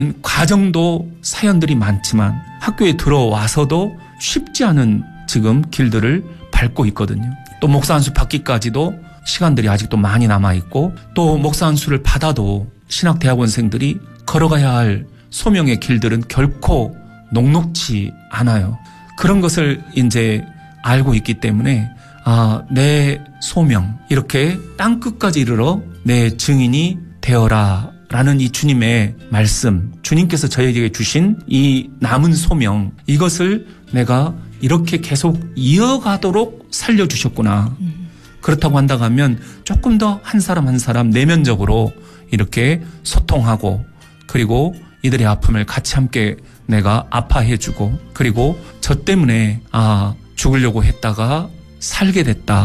과정도 사연들이 많지만 학교에 들어와서도 쉽지 않은 지금 길들을 밟고 있거든요. 또 목사 안수 받기까지도 시간들이 아직도 많이 남아있고 또 목사 안수를 받아도 신학대학원생들이 걸어가야 할 소명의 길들은 결코 녹록지 않아요. 그런 것을 이제 알고 있기 때문에 내 소명 이렇게 땅끝까지 이르러 내 증인이 되어라 라는 이 주님의 말씀, 주님께서 저에게 주신 이 남은 소명, 이것을 내가 이렇게 계속 이어가도록 살려주셨구나. 그렇다고 한다고 하면 조금 더 한 사람 한 사람 내면적으로 이렇게 소통하고 그리고 이들의 아픔을 같이 함께 내가 아파해주고 그리고 저 때문에 죽으려고 했다가 살게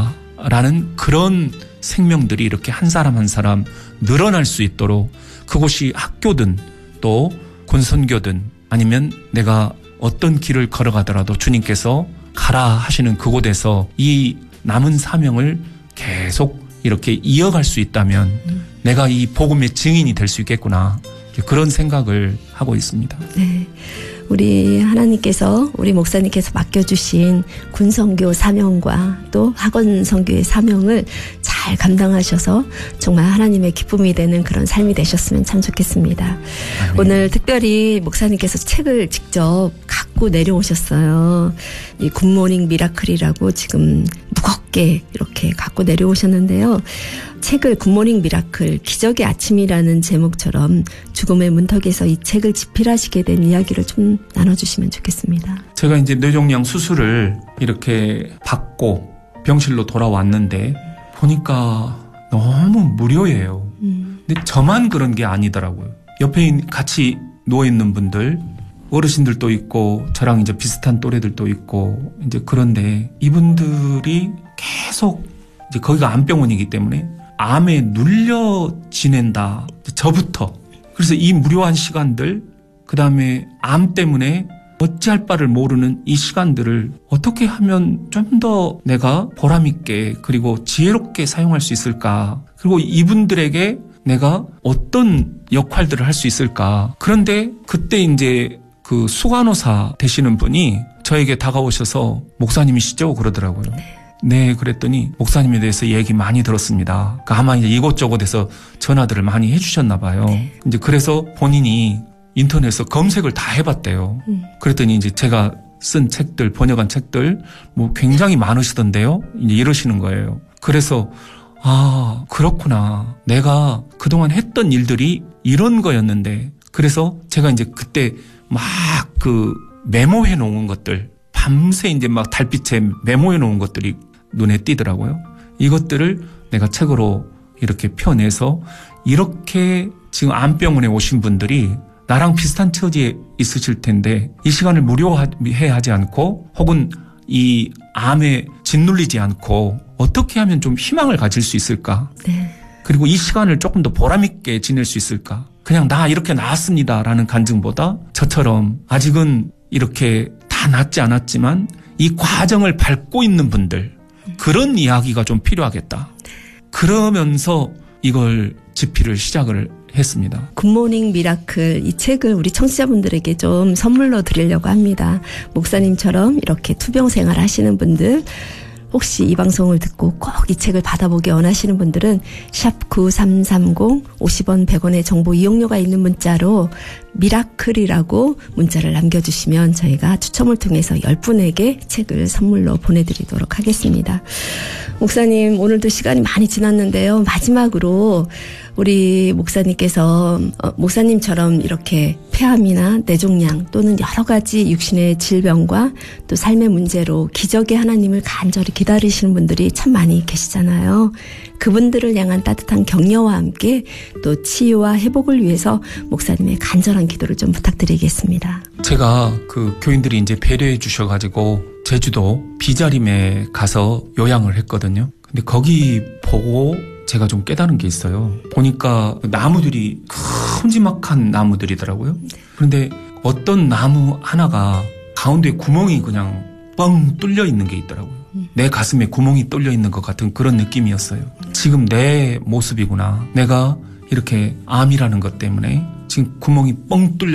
됐다라는 그런 생명들이 이렇게 한 사람 한 사람 늘어날 수 있도록 그곳이 학교든 또 군선교든 아니면 내가 어떤 길을 걸어가더라도 주님께서 가라 하시는 그곳에서 이 남은 사명을 계속 이렇게 이어갈 수 있다면 내가 이 복음의 증인이 될 수 있겠구나. 그런 생각을 하고 있습니다. 네. 우리 하나님께서 우리 목사님께서 맡겨주신 군선교 사명과 또 학원 선교의 사명을 잘 감당하셔서 정말 하나님의 기쁨이 되는 그런 삶이 되셨으면 참 좋겠습니다. 아멘. 오늘 특별히 목사님께서 책을 직접 갖고 내려오셨어요. 이 굿모닝 미라클이라고 지금 무겁게 이렇게 갖고 내려오셨는데요. 책을 굿모닝 미라클 기적의 아침이라는 제목처럼 죽음의 문턱에서 이 책을 집필하시게 된 이야기를 좀 나눠주시면 좋겠습니다. 제가 이제 뇌종양 수술을 이렇게 받고 병실로 돌아왔는데 보니까 너무 무료예요. 근데 저만 그런 게 아니더라고요. 옆에 같이 누워있는 분들 어르신들도 있고 저랑 이제 비슷한 또래들도 있고 이제 그런데 이분들이 계속 이제 거기가 암병원이기 때문에 암에 눌려 지낸다. 저부터. 그래서 이 무료한 시간들, 그 다음에 암 때문에 어찌할 바를 모르는 이 시간들을 어떻게 하면 좀 더 내가 보람있게 그리고 지혜롭게 사용할 수 있을까. 그리고 이분들에게 내가 어떤 역할들을 할 수 있을까. 그런데 그때 이제 그 수간호사 되시는 분이 저에게 다가오셔서 목사님이시죠? 그러더라고요. 네, 그랬더니 목사님에 대해서 얘기 많이 들었습니다. 그러니까 아마 이제 이곳저곳에서 전화들을 많이 해주셨나 봐요. 네. 이제 그래서 본인이 인터넷에서 검색을 다 해봤대요. 그랬더니 이제 제가 쓴 책들, 번역한 책들 뭐 굉장히 많으시던데요. 이제 이러시는 거예요. 그래서 그렇구나. 내가 그동안 했던 일들이 이런 거였는데 그래서 제가 이제 그때 막 그 메모해 놓은 것들 밤새 이제 막 달빛에 메모해 놓은 것들이 눈에 띄더라고요. 이것들을 내가 책으로 이렇게 펴내서 이렇게 지금 암병원에 오신 분들이 나랑 비슷한 처지에 있으실 텐데 이 시간을 무료해 하지 않고 혹은 이 암에 짓눌리지 않고 어떻게 하면 좀 희망을 가질 수 있을까? 네. 그리고 이 시간을 조금 더 보람있게 지낼 수 있을까? 그냥 나 이렇게 나았습니다라는 간증보다 저처럼 아직은 이렇게 다 낫지 않았지만 이 과정을 밟고 있는 분들 그런 이야기가 좀 필요하겠다. 그러면서 이걸 집필을 시작을 했습니다. 굿모닝 미라클 이 책을 우리 청취자분들에게 좀 선물로 드리려고 합니다. 목사님처럼 이렇게 투병 생활 하시는 분들 혹시 이 방송을 듣고 꼭 이 책을 받아보기 원하시는 분들은 샵 9330 50원 100원의 정보 이용료가 있는 문자로 미라클이라고 문자를 남겨주시면 저희가 추첨을 통해서 10분에게 책을 선물로 보내드리도록 하겠습니다. 목사님 오늘도 시간이 많이 지났는데요. 마지막으로 우리 목사님께서 목사님처럼 이렇게 폐암이나 뇌종양 또는 여러 가지 육신의 질병과 또 삶의 문제로 기적의 하나님을 간절히 기다리시는 분들이 참 많이 계시잖아요. 그분들을 향한 따뜻한 격려와 함께 또 치유와 회복을 위해서 목사님의 간절한 기도를 좀 부탁드리겠습니다. 제가 그 교인들이 이제 배려해 주셔가지고 제주도 비자림에 가서 요양을 했거든요. 근데 거기 보고 제가 좀 깨달은 게 있어요. 보니까 나무들이 큼지막한 나무들이더라고요. 그런데 어떤 나무 하나가 가운데 구멍이 그냥 뻥 뚫려 있는 게 있더라고요. 내 가슴에 구멍이 뚫려 있는 것 같은 그런 느낌이었어요. 지금 내 모습이구나. 내가 이렇게 암이라는 것 때문에 지금 구멍이 뻥 뚫려